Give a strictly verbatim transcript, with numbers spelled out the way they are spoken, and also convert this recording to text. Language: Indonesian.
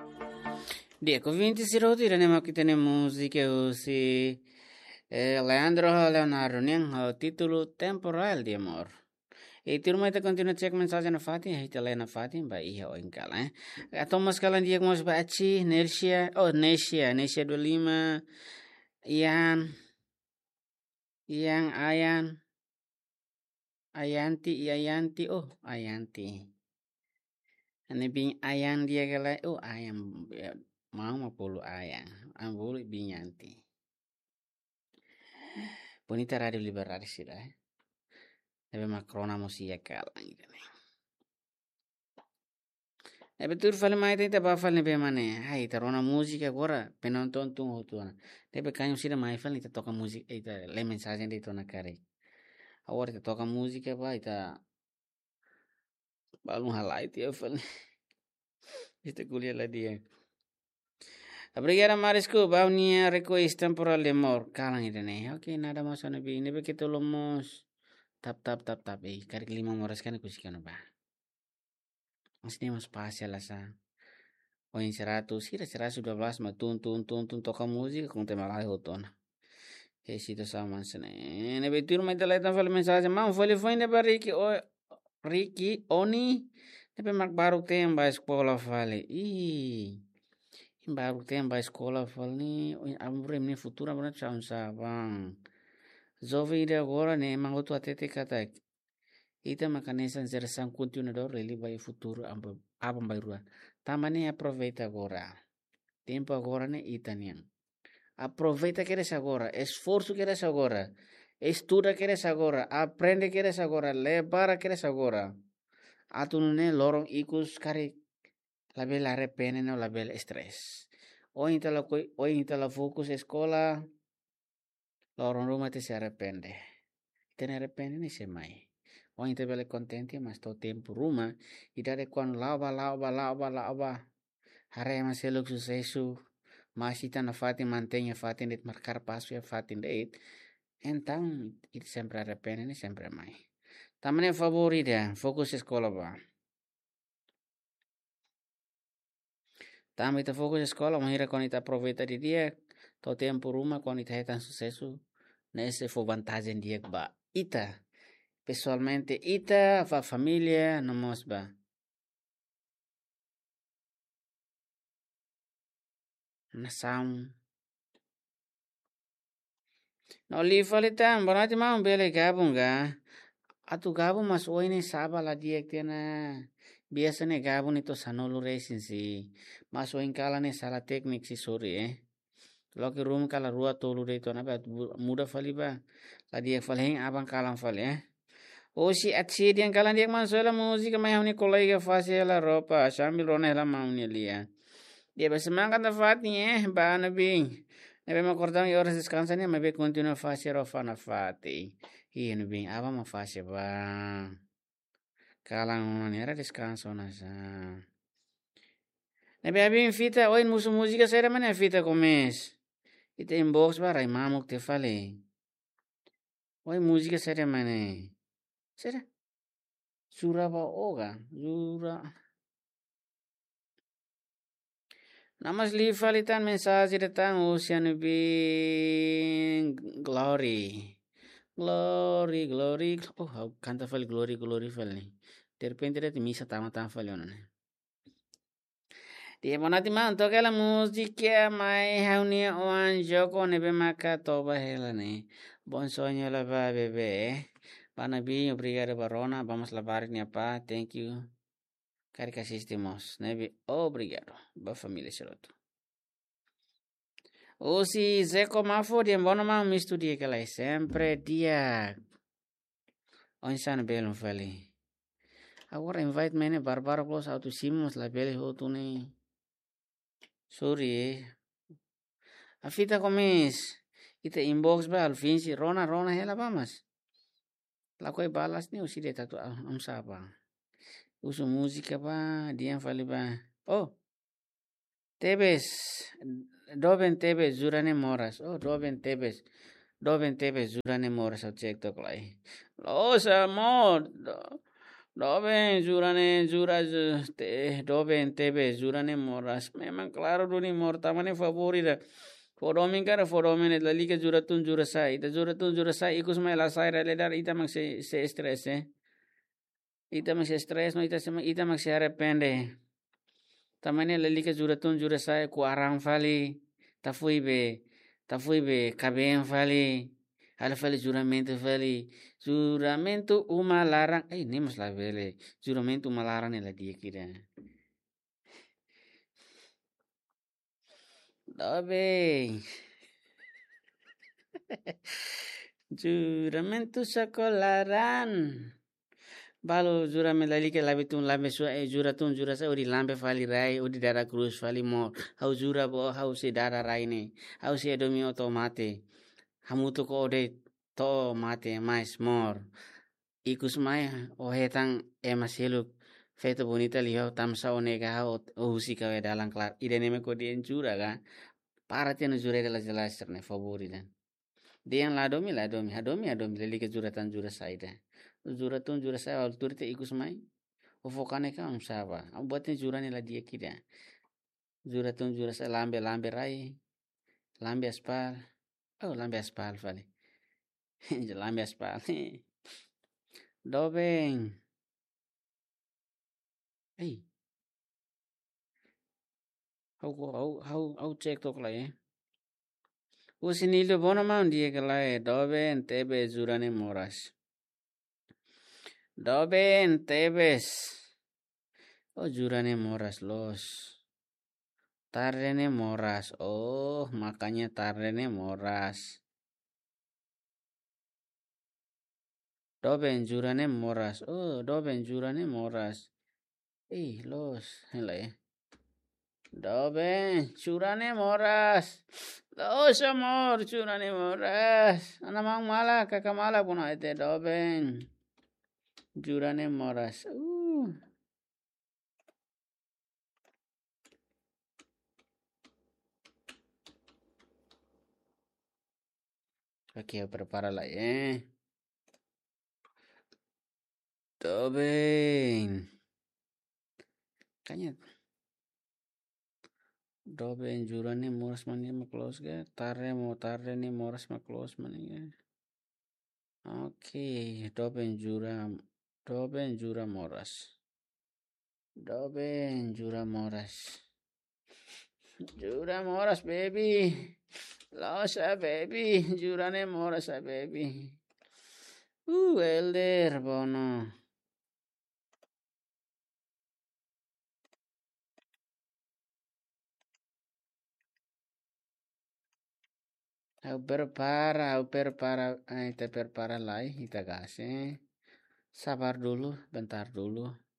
Dia convinti si roti ne kitene musiche usi eh, Leandro Leonardo neng ho título Temporal de Amor. E turma ita continua cek mensagem na Fatin, a Helena Fatin, ba iya o engkala, eh. A Thomas kalan dia mos ba aci, Nersia, oh Nesia, Nesia dua puluh lima, Ian, Ian, Ayan, Ayanti, Ayanti, oh Ayanti. Ane bing Ayan dia kala, oh Ayan, mau ma pulu Ayan, ambulu binyanti. Bonita radio liberare sila, eh. Deve macrona mosia kala gitu nih. E betul fale mai te ba fale be mane. Hai tarona musica agora penonton tu hotuna. Deve canho sira mai fale te toca musica ita le mensagem de tona care. Agora te toca música ba ita balun halai te eu fale. Esta culia la dia. Obrigada Marisco, baunia request temporal de amor. Kalang ita ne. Okay, nada mas ano bi. Nebe kita lomos. Tap tap tap tap eh. Kari lima moras kan kusikan ba. Mas ni mas pasya la sa. O em seratus, sira seratus dua belas ma tun tun tun tun toca música com tema lá rotona. E sito sa man sene. Ne betur mai tala tan fal mensagem ma fale foi ne bariki o Ricky Oni. Ne pe mak baru tem ba escola fale. I baru tem ba escola fale ni ambre ni futura bona chão sa bang. Zove ide agora ne mangoto atete kata. Ita makanesa zeração continuador ele vai futuro amba abam bairua. Tamane aproveita agora. Tempo agora né itanian. Aproveita que eres agora. Esforço que eres agora. Estuda que eres agora. Aprende que eres agora. Lebara que eres agora. Atunune lorong ikus kari label arrepene no label stress. O intala o intala fokus escola. Lorong rumah te se arrepende. Tene arrepende ni se mai. O inte bele contente mas to tempo rumah. Ida de quan lava lava lava lava. Hare mas elok sucesso. Mas ita na fatin mantenha fatin det marcar passo e fatin det. Então, it sempre arrepende ni sempre mai. Tamane favorita, fokus escola ba. Tama ita fokus escola, mahira kon ita aproveita di dia. To tempo rumah kon ita hetan sucesso. Nesse fo vantagem dia ba. Ita, pessoalmente, ita, fa família, no mos ba. Nasam. No li falitan, bonati mau bele gabung ga. Atu gabung mas oi ni saba la dia tiana. Biasa ne gabung itu sanolu racing si. Mas oi kala ne sala teknik si sore eh. Loki room kala rua tolu de to na ba muda fali ba. La dia fali abang kalang fali eh. O si atsi dia kala dia man sola música mai huni colega fase la ropa, sambil rona la mauni lia. Dia bersemangat na fati eh ba na bing. Nebe macordam e horas descansando, mas be continua fazer o fana fati. E no bem, aba ma fase ba. Kalang maneira descanso na sa. Nebe abin fita, oi musu música sai da mané fita comes. E tem box ba rai mamuk te fale. Oi música sai da mané. Será? Sura ba oga, sura. Namas li falitan mensagem datang ocean bing glory. Glory, glory. Oh, canta fal glory, glory fal ni. De repente de misa tama tama fal yon ne. Dia monati man toca la música mai hauni oan joko ne be maka toba hela ne. Bon sonho la va bebé. Panabi, obrigado Barona, vamos lavar ni apa. Thank you. Cari que assistimos, nebe obrigado. Boa família Xeroto. O si Zeco Mafo de Bono ma misto dia que lá sempre dia. O insano belo fali. Agora invite mene Barbara Plus auto simos la bele hotu ne. Sorry. A fita comes. Ita inbox ba al fin si Rona Rona hela vamos. La coi balas ni usi de tatu am sapa. Uso música ba, dia fali ba. Oh. Tebes, Doben Tebes, Zurane Moras. Oh, Doben Tebes. Doben Tebes, Zurane Moras, au cek tok lai. Los amor. Dobe jurane jura ju- te dobe tebe jurane moras. Memang claro duni mortamane favorita. Fodomin cara fodomin la liga juratun jura sai. Ita juratun jura sai ikus mai la sai rele dar ita mag se se stress eh. Ita mag se stress no ita se ita mag se arrepende. Tamane la liga juratun jura sai ku arang fali. Tafui be tafui be kabeng fali. Ala fali juramento fali. Juramento uma larang. Eh, ini mas la vele. Juramento uma larang la dia kira. Dobe. Juramento sakolaran. Balo jurame lali ke labi tun lambe sua e jura tun jura sa uri lambe fali rai uri dara cruz fali mo hau jura bo hau si dara rai ne hau si edomi oto mate hamutu ko ode to mate mais mor ikus mai o hetang e maseluk feto bonita liho tamsa onega hau o husi kawe dalang klar ide neme ko dien jura ga para tiano jura dela jelas ne favori dan diang ladomi ladomi hadomi hadomi leli ke juratan jura saida juratun jura sa al turte ikus mai ufokane ka ang saba ang buatnya jurane la dia kida juratun jura sa lambe lambe rai lambe aspal oh lambe aspal vale lambe aspal dobeng hey how how how how check tok la eh usinilo bono ma dia kala eh doben tebe jurane moras doben tebes oh jurane moras los Tarrene moras. Oh, makanya tarrene moras. Doben jurane moras. Oh, doben jurane moras. Ih, los. Hela ya. Doben jurane moras. Los amor jurane moras. Anamang mala kakak mala puno ete doben. Jurane moras. Uh. Oke, prepara lah ya. Doben. Kayaknya Doben jurane moras mani ma close ga. Tarre mo tarre ni moras ma close mani ga. Oke, doben jura doben jura moras. Doben jura moras. Jura moras baby. Losa baby. Jurane moras baby. Uh, elder bono. Au prepara, au prepara, eh, kita prepara lah, kita kasih. Sabar dulu, bentar dulu.